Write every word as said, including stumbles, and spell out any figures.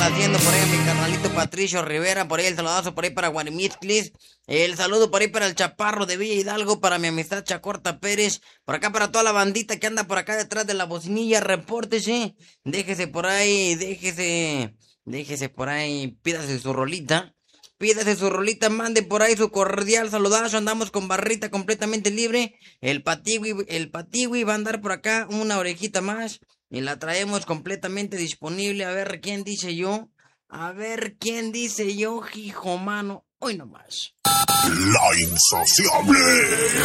haciendo por ahí a mi carnalito Patricio Rivera, por ahí el saludazo por ahí para Guarimistlis, el saludo por ahí para el Chaparro de Villa Hidalgo, para mi amistad Chacorta Pérez, por acá para toda la bandita que anda por acá detrás de la bocinilla, repórtese, déjese por ahí, déjese, déjese por ahí, pídase su rolita. Pídase su rolita, mande por ahí su cordial saludazo, andamos con barrita completamente libre. El Patiwi, el Patiwi va a andar por acá una orejita más y la traemos completamente disponible. A ver quién dice yo, a ver quién dice yo, hijo mano, hoy nomás. La insaciable.